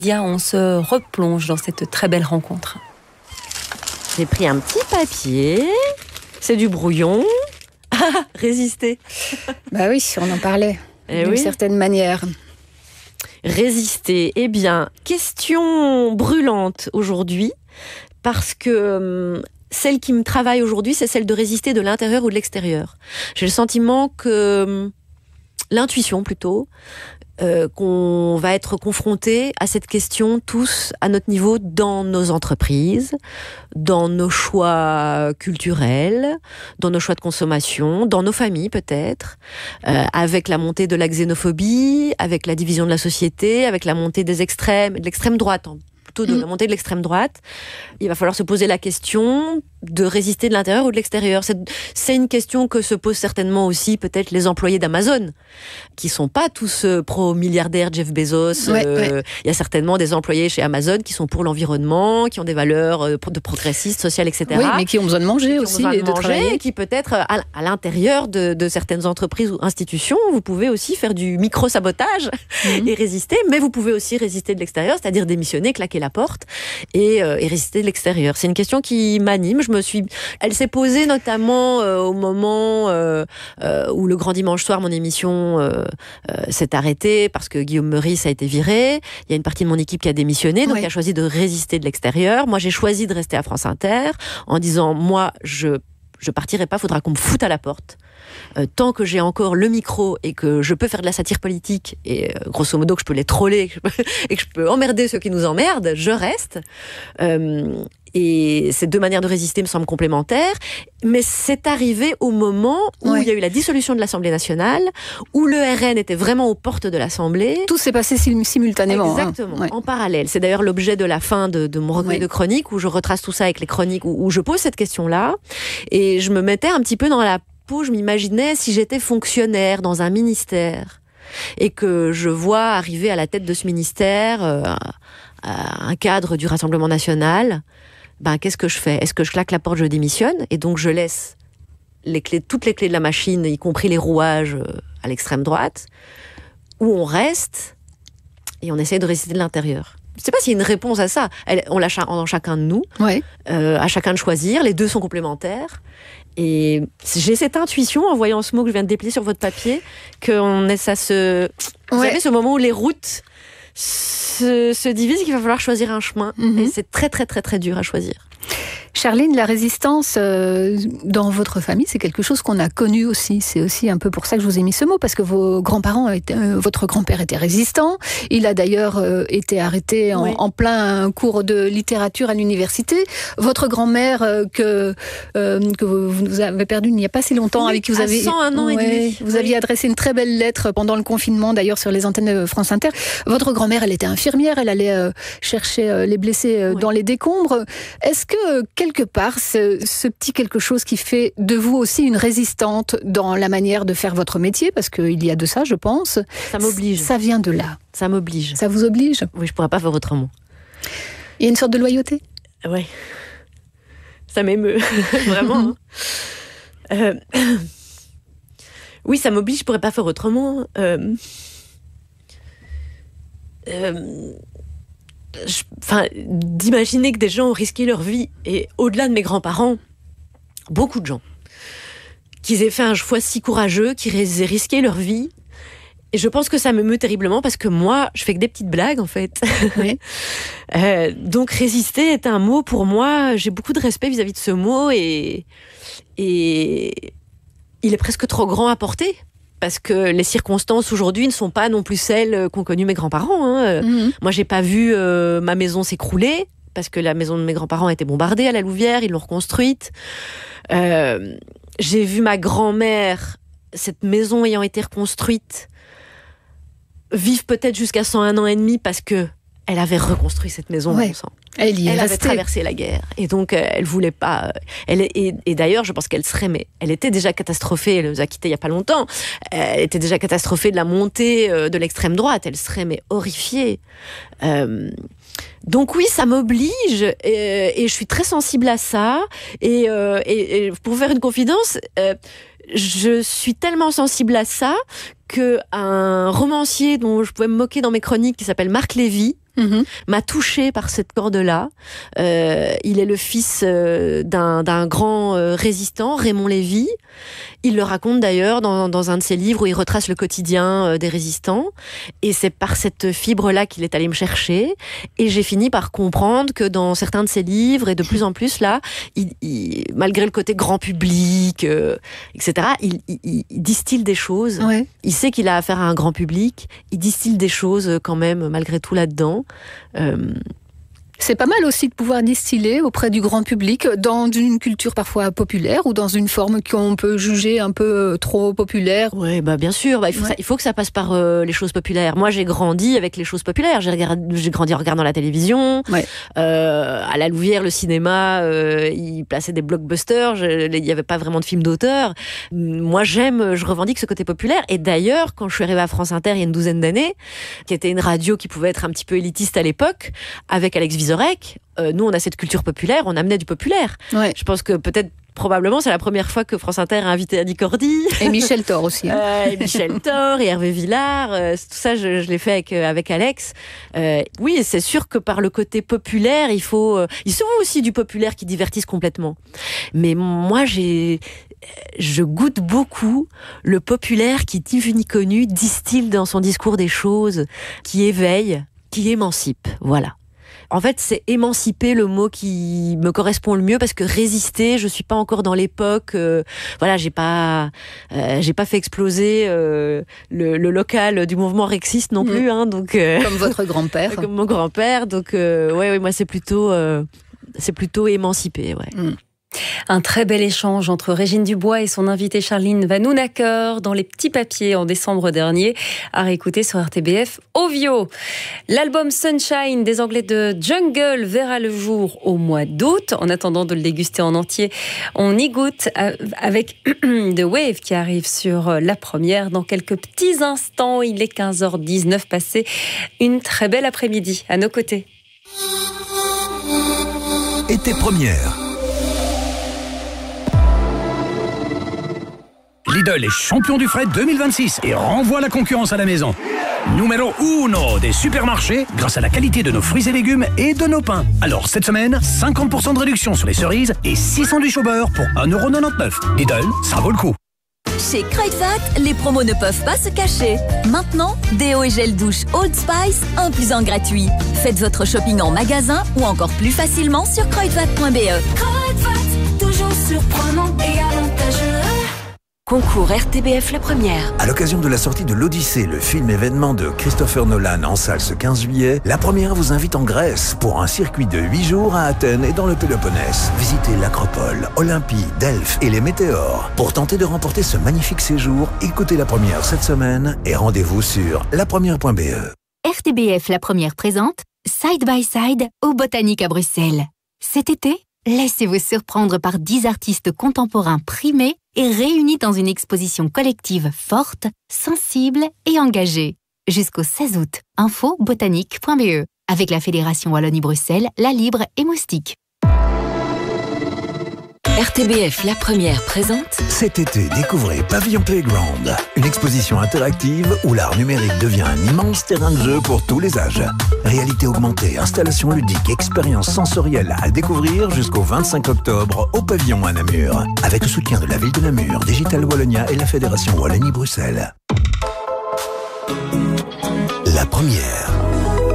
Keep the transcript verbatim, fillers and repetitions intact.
Bien, on se replonge dans cette très belle rencontre. J'ai pris un petit papier, c'est du brouillon. Ah, résister. Bah oui, on en parlait, eh d'une oui. certaine manière. Résister, eh bien, question brûlante aujourd'hui, parce que hum, celle qui me travaille aujourd'hui, c'est celle de résister de l'intérieur ou de l'extérieur. J'ai le sentiment que, hum, l'intuition plutôt, euh, qu'on va être confrontés à cette question tous à notre niveau dans nos entreprises, dans nos choix culturels, dans nos choix de consommation, dans nos familles peut-être, euh, avec la montée de la xénophobie, avec la division de la société, avec la montée des extrêmes, de l'extrême droite, hein, plutôt de mmh. la montée de l'extrême droite. Il va falloir se poser la question de résister de l'intérieur ou de l'extérieur. C'est, c'est une question que se posent certainement aussi peut-être les employés d'Amazon, qui sont pas tous euh, pro-milliardaires Jeff Bezos. Ouais, euh, ouais. Il y a certainement des employés chez Amazon qui sont pour l'environnement, qui ont des valeurs euh, de progressistes, sociales, et cetera. Oui, mais qui ont besoin de manger qui ont aussi besoin et de de manger, travailler. et qui peut-être, à, à l'intérieur de, de certaines entreprises ou institutions, vous pouvez aussi faire du micro-sabotage mmh. et résister, mais vous pouvez aussi résister de l'extérieur, c'est-à-dire démissionner, claquer la porte et, euh, et résister de l'extérieur. C'est une question qui m'anime. Je me suis... Elle s'est posée notamment euh, au moment euh, euh, où le Grand Dimanche Soir, mon émission euh, euh, s'est arrêtée parce que Guillaume Meurice a été viré. Il y a une partie de mon équipe qui a démissionné, donc Oui. qui a choisi de résister de l'extérieur. Moi, j'ai choisi de rester à France Inter en disant, moi, je je partirai pas, faudra qu'on me foute à la porte. Euh, tant que j'ai encore le micro et que je peux faire de la satire politique et euh, grosso modo que je peux les troller que je peux, et que je peux emmerder ceux qui nous emmerdent, je reste. Euh, et ces deux manières de résister me semblent complémentaires, mais c'est arrivé au moment où ouais. il y a eu la dissolution de l'Assemblée nationale, où le R N était vraiment aux portes de l'Assemblée. Tout s'est passé sim- simultanément. Exactement, hein. ouais. en parallèle. C'est d'ailleurs l'objet de la fin de, de mon recueil ouais. de chroniques, où je retrace tout ça avec les chroniques, où, où je pose cette question-là, et je me mettais un petit peu dans la peau, je m'imaginais si j'étais fonctionnaire dans un ministère, et que je vois arriver à la tête de ce ministère euh, un cadre du Rassemblement national, ben, qu'est-ce que je fais ? Est-ce que je claque la porte, je démissionne, et donc je laisse les clés, toutes les clés de la machine, y compris les rouages, à l'extrême droite, ou on reste et on essaie de résister de l'intérieur ? Je ne sais pas s'il y a une réponse à ça. Elle, on l'a ch- en chacun de nous, Ouais. euh, à chacun de choisir. Les deux sont complémentaires. Et j'ai cette intuition, en voyant ce mot que je viens de déplier sur votre papier, qu'on est ça se... Vous Ouais. savez, ce moment où les routes se, se divisent, qu'il va falloir choisir un chemin. Mhm. Et c'est très, très, très, très dur à choisir. Charline, la résistance euh, dans votre famille, c'est quelque chose qu'on a connu aussi. C'est aussi un peu pour ça que je vous ai mis ce mot, parce que vos grands-parents, étaient, euh, votre grand-père était résistant. Il a d'ailleurs euh, été arrêté en, oui. en plein cours de littérature à l'université. Votre grand-mère, euh, que, euh, que vous, vous avez perdu il n'y a pas si longtemps, Oui, avec qui vous à avez... cent un ans et demi. Vous Oui. aviez adressé une très belle lettre pendant le confinement, d'ailleurs sur les antennes de France Inter. Votre grand-mère, elle était infirmière, elle allait euh, chercher euh, les blessés euh, Oui. dans les décombres. Est-ce que, euh, quelque part, ce, ce petit quelque chose qui fait de vous aussi une résistante dans la manière de faire votre métier, parce qu'il y a de ça, je pense. Ça m'oblige. Ça vient de là. Ça m'oblige. Ça vous oblige. Oui, je ne pourrais pas faire autrement. Il y a une sorte de loyauté. Oui. Ça m'émeut. Vraiment. Hein. Euh... Oui, ça m'oblige, je ne pourrais pas faire autrement. Euh... Euh... Je... Enfin, d'imaginer que des gens ont risqué leur vie, et au-delà de mes grands-parents, beaucoup de gens, qu'ils aient fait un choix si courageux, qu'ils aient risqué leur vie. Et je pense que ça me meut terriblement, parce que moi, je fais que des petites blagues, en fait. Oui. euh, donc, résister est un mot, pour moi, j'ai beaucoup de respect vis-à-vis de ce mot, et, et il est presque trop grand à porter. Parce que les circonstances aujourd'hui ne sont pas non plus celles qu'ont connues mes grands-parents. Hein. Mmh. Moi, j'ai pas vu euh, ma maison s'écrouler, parce que la maison de mes grands-parents a été bombardée à la Louvière, ils l'ont reconstruite. Euh, j'ai vu ma grand-mère, cette maison ayant été reconstruite, vivre peut-être jusqu'à cent un ans et demi, parce que elle avait reconstruit cette maison. Ouais. Bon sang. Elle y est Elle avait restée. traversé la guerre, et donc euh, elle voulait pas. Euh, elle et, et d'ailleurs, je pense qu'elle serait, mais elle était déjà catastrophée. Elle nous a quittés il y a pas longtemps. Elle était déjà catastrophée de la montée euh, de l'extrême droite. Elle serait mais horrifiée. Euh, donc oui, ça m'oblige, et, et je suis très sensible à ça. Et, euh, et, et pour vous faire une confidence, euh, je suis tellement sensible à ça qu'un romancier dont je pouvais me moquer dans mes chroniques, qui s'appelle Marc Lévy, Mmh. m'a touchée par cette corde-là. Euh, il est le fils euh, d'un, d'un grand euh, résistant, Raymond Lévy. Il le raconte d'ailleurs dans, dans un de ses livres où il retrace le quotidien euh, des résistants. Et c'est par cette fibre-là qu'il est allé me chercher. Et j'ai fini par comprendre que dans certains de ses livres, et de plus en plus là, il, il, malgré le côté grand public, euh, et cetera, il, il, il distille des choses. Ouais. Il sait qu'il a affaire à un grand public. Il distille des choses quand même, malgré tout, là-dedans. Euh... C'est pas mal aussi de pouvoir distiller auprès du grand public dans une culture parfois populaire ou dans une forme qu'on peut juger un peu trop populaire. Oui, bah bien sûr. Bah, il, faut ouais. ça, il faut que ça passe par euh, les choses populaires. Moi, j'ai grandi avec les choses populaires. J'ai, regard... j'ai grandi en regardant la télévision. Ouais. Euh, à la Louvière, le cinéma, euh, ils plaçaient des blockbusters. Je... Il n'y avait pas vraiment de films d'auteur. Moi, j'aime, je revendique ce côté populaire. Et d'ailleurs, quand je suis arrivée à France Inter il y a une douzaine d'années, qui était une radio qui pouvait être un petit peu élitiste à l'époque, avec Alex Vizorek, Euh, nous, on a cette culture populaire, on amenait du populaire. Ouais. Je pense que peut-être, probablement, c'est la première fois que France Inter a invité Annie Cordy. Et Michel Thor aussi. Hein. Euh, et Michel Thor, et Hervé Villard. Euh, tout ça, je, je l'ai fait avec, avec Alex. Euh, oui, c'est sûr que par le côté populaire, il faut... Euh, il se faut aussi du populaire qui divertisse complètement. Mais moi, j'ai... je goûte beaucoup le populaire qui, ni vu ni connu, distille dans son discours des choses, qui éveille, qui émancipe. Voilà. En fait, c'est émanciper le mot qui me correspond le mieux, parce que résister, je suis pas encore dans l'époque. Euh, voilà, j'ai pas, euh, j'ai pas fait exploser euh, le, le local du mouvement rexiste non plus. Mmh. Hein, donc euh, comme votre grand-père. Comme mon grand-père. Donc euh, ouais, ouais, moi c'est plutôt, euh, c'est plutôt émancipé. Ouais. Mmh. Un très bel échange entre Régine Dubois et son invitée Charline Vanhoenacker dans Les Petits Papiers en décembre dernier, à réécouter sur R T B F Ovio. L'album Sunshine des Anglais de Jungle verra le jour au mois d'août. En attendant de le déguster en entier, on y goûte avec The Wave qui arrive sur La Première dans quelques petits instants. Il est quinze heures dix-neuf passé. Une très belle après-midi à nos côtés. Été Première. Lidl est champion du fret deux mille vingt-six et renvoie la concurrence à la maison. Numéro uno des supermarchés grâce à la qualité de nos fruits et légumes et de nos pains. Alors cette semaine, cinquante pour cent de réduction sur les cerises et six sandwichs au beurre pour un euro quatre-vingt-dix-neuf. Lidl, ça vaut le coup. Chez Kruidvat, les promos ne peuvent pas se cacher. Maintenant, déo et gel douche Old Spice, un plus un gratuit. Faites votre shopping en magasin ou encore plus facilement sur kruidvat point b e. Kruidvat, toujours surprenant et avantageux. Concours R T B F La Première. À l'occasion de la sortie de l'Odyssée, le film événement de Christopher Nolan en salle ce quinze juillet, La Première vous invite en Grèce pour un circuit de huit jours à Athènes et dans le Péloponnèse. Visitez l'Acropole, Olympie, Delphes et les Météores. Pour tenter de remporter ce magnifique séjour, écoutez La Première cette semaine et rendez-vous sur la première point b e. R T B F La Première présente Side by Side au Botanique à Bruxelles. Cet été, laissez-vous surprendre par dix artistes contemporains primés et réunis dans une exposition collective forte, sensible et engagée. Jusqu'au seize août, info botanique point b e, avec la Fédération Wallonie-Bruxelles, La Libre et Moustique. R T B F La Première présente. Cet été, découvrez Pavillon Playground, une exposition interactive où l'art numérique devient un immense terrain de jeu pour tous les âges. Réalité augmentée, installations ludiques, expériences sensorielles à découvrir jusqu'au vingt-cinq octobre au Pavillon à Namur. Avec le soutien de la ville de Namur, Digital Wallonia et la Fédération Wallonie-Bruxelles. La Première.